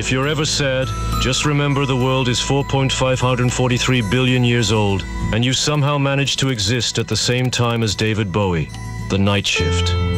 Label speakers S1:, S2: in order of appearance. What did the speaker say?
S1: If you're ever sad, just remember the world is 4.543 billion years old, and you somehow managed to exist at the same time as David Bowie. The Night Shift.